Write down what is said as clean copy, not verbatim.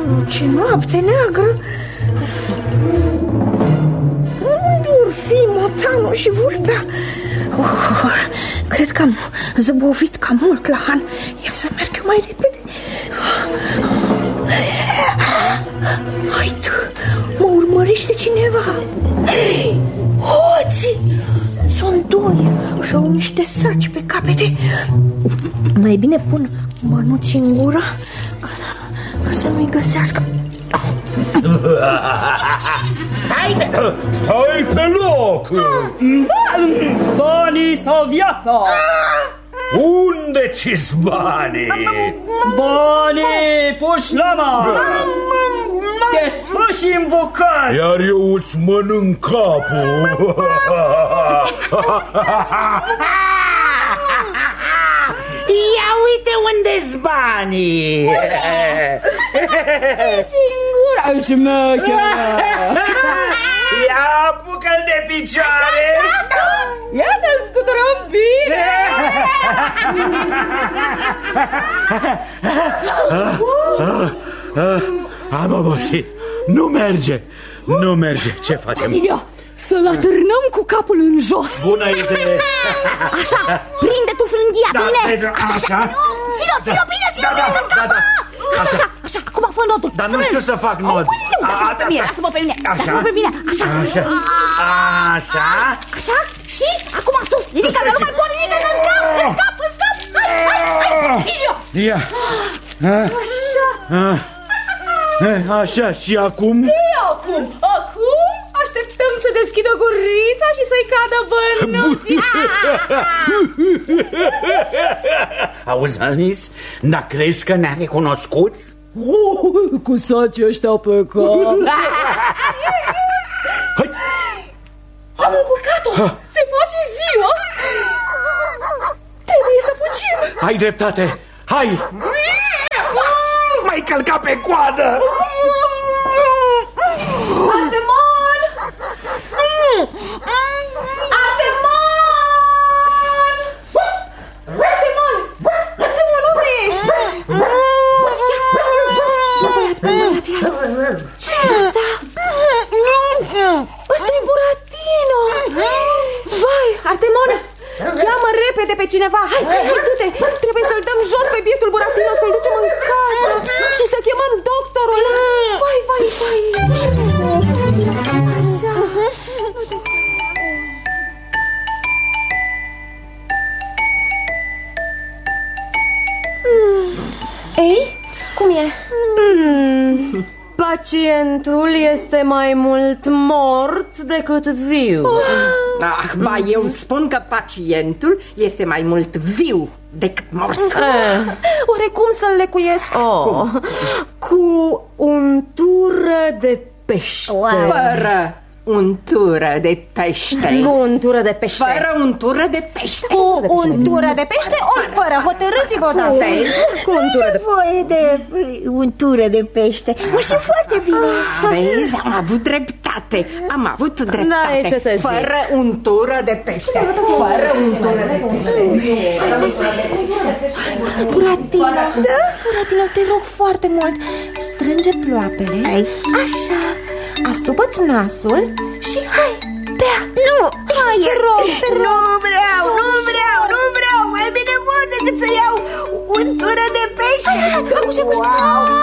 Ce noapte neagră! Unde or fi motanul și vulpea? Cred că am zăbovit cam mult la Han. Ia să merg eu mai repede. Hai tu, mă urmărește cineva. Hoții! Sunt doi și au niște saci pe capete. Mai bine pun mănuți în gură ca să nu-i găsească. Stai pe loc! Banii sau viața? Unde ți-s banii? Banii puși la mare! Te sfârși în bucăți! Iar eu îți mănânc capul! Ia uite unde-s banii! Ți-n gura, șmecheră! Ia apucă-l de picioare! Ia să-l scuturăm bine! Am obosit. Nu merge. Nu merge. Ce facem? Ia, să-l atârnăm cu capul în jos. Bună idee. Așa, prinde tu frânghia, Da, bine. Pedro, așa. Ține-o bine, ține-o bine, că scapă. Așa, acum fă nodul. Dar nu știu să fac nod. Lasă-mă pe mine, lasă-mă pe mine, așa. Așa, și acum sus, ridică, nu mai poate ridică, să-l scap. Hai, ține-o. Ia. Așa, și acum? Acum așteptăm să deschidă gurița și să-i cadă bănuții. Auzi, Anis, dar crezi că ne-a recunoscut? Cu sacii ăștia pe cap. Hai. Am încurcat-o. Se face ziua. Trebuie să fugim. Ai dreptate. Hai. M-ai călcat pe coadă! Artemon! Artemon, unde ești? Ce-i asta? Ăsta-i Buratino! Vai, Artemon, cheamă repede pe cineva. Hai, du-te, trebuie să-l dăm jos pe bietul Buratino, să-l ducem în casă și să chemăm doctorul. Vai. Așa. Ei, cum e? Pacientul este mai mult mort decât viu. Ba, eu spun că pacientul este mai mult viu decât mort. Oare cum să-l lecuiesc? Cu untură de pește. Fără untură de pește. Cu untură de pește. Fără untură de pește. Cu untură de pește ori fără? Hotărâți-vă odată. Cu untură de Nevoie de untură de pește. Mă știu foarte bine. Vezi, am avut dreptate. Am avut dreptate. Da, ce să zic. Fără untură de pește. Fără untură de pește. Buratino, Buratino, te rog foarte mult, strânge ploapele. Așa. Astupă-ți nasul și hai, bea. Nu, Hai, te rog. Nu vreau. Mai bine mor decât să iau untură de pește. Hai,